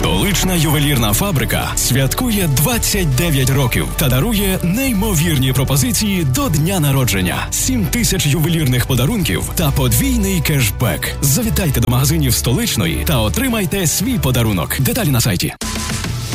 Столична ювелірна фабрика святкує 29 років та дарує неймовірні пропозиції до дня народження. 7 тисяч ювелірних подарунків та подвійний кешбек. Завітайте до магазинів Столичної та отримайте свій подарунок. Деталі на сайті.